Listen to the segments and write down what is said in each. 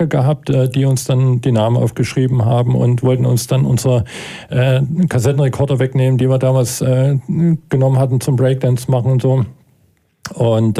Macke gehabt, die uns dann die Namen aufgeschrieben haben und wollten uns dann unsere Kassettenrekorder wegnehmen, die wir damals genommen hatten zum Breakdance machen und so. Und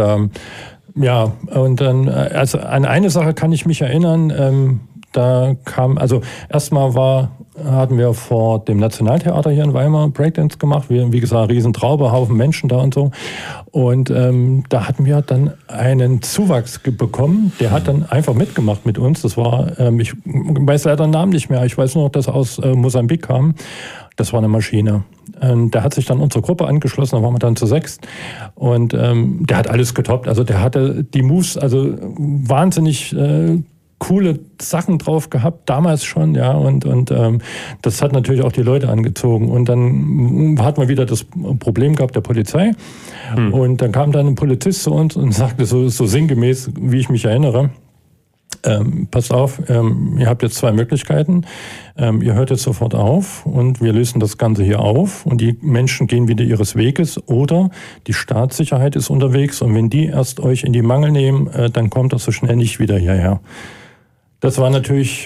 ja, und dann, also an eine Sache kann ich mich erinnern, da kam, also erstmal hatten wir vor dem Nationaltheater hier in Weimar Breakdance gemacht, wie gesagt, Riesentraube, Haufen Menschen da und so. Und da hatten wir dann einen Zuwachs bekommen, der hat dann einfach mitgemacht mit uns. Das war, ich weiß leider den Namen nicht mehr, ich weiß nur noch, dass er aus Mosambik kam. Das war eine Maschine. Der hat sich dann unsere Gruppe angeschlossen, da waren wir dann zu 6. Und der hat alles getoppt. Also der hatte die Moves, also wahnsinnig coole Sachen drauf gehabt, damals schon, ja. Und das hat natürlich auch die Leute angezogen. Und dann hatten wir wieder das Problem gehabt der Polizei. Und dann kam dann ein Polizist zu uns und sagte so sinngemäß, wie ich mich erinnere, passt auf, ihr habt jetzt 2 Möglichkeiten. Ihr hört jetzt sofort auf und wir lösen das Ganze hier auf und die Menschen gehen wieder ihres Weges oder die Staatssicherheit ist unterwegs und wenn die erst euch in die Mangel nehmen, dann kommt das so schnell nicht wieder hierher. Das war natürlich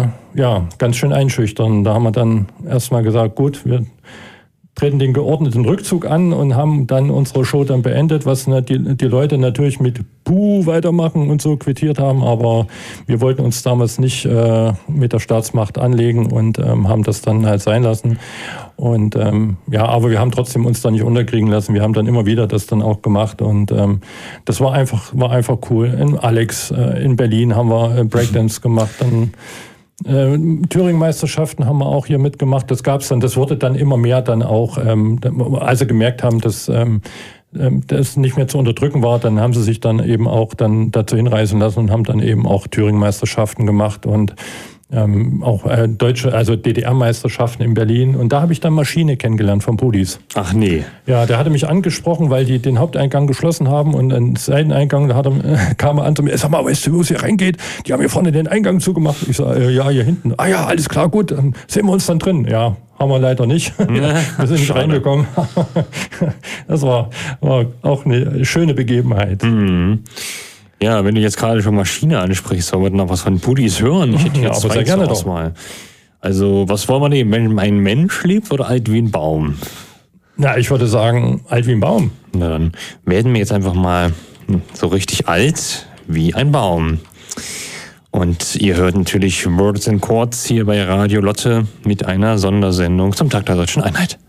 ganz schön einschüchternd. Da haben wir dann erstmal gesagt, gut, wir treten den geordneten Rückzug an und haben dann unsere Show dann beendet, was die Leute natürlich mit Buh weitermachen und so quittiert haben, aber wir wollten uns damals nicht mit der Staatsmacht anlegen und haben das dann halt sein lassen. Und aber wir haben trotzdem uns da nicht unterkriegen lassen. Wir haben dann immer wieder das dann auch gemacht und das war einfach cool. In Alex, in Berlin haben wir Breakdance gemacht, dann Thüringen-Meisterschaften haben wir auch hier mitgemacht. Das gab's dann, das wurde dann immer mehr dann auch, als sie gemerkt haben, dass das nicht mehr zu unterdrücken war, dann haben sie sich dann eben auch dann dazu hinreißen lassen und haben dann eben auch Thüringen-Meisterschaften gemacht und auch deutsche, also DDR-Meisterschaften in Berlin. Und da habe ich dann Maschine kennengelernt von Pudis. Ach nee. Ja, der hatte mich angesprochen, weil die den Haupteingang geschlossen haben und einen Seiteneingang, kam er an zu mir, sag mal, weißt du, wo es hier reingeht? Die haben hier vorne den Eingang zugemacht. Ich sage, ja, hier hinten. Ah ja, alles klar, gut, dann sehen wir uns dann drin. Ja, haben wir leider nicht. Wir sind nicht reingekommen. Das war auch eine schöne Begebenheit. Mhm. Ja, wenn du jetzt gerade schon Maschine ansprichst, sollen wir noch was von Pudis hören? Ich hätte jetzt aber sehr gerne doch. Mal. Also, was wollen wir nehmen? Wenn ein Mensch lebt oder alt wie ein Baum? Na, ich würde sagen, alt wie ein Baum. Na, dann werden wir jetzt einfach mal so richtig alt wie ein Baum. Und ihr hört natürlich Words and Chords hier bei Radio Lotte mit einer Sondersendung zum Tag der Deutschen Einheit.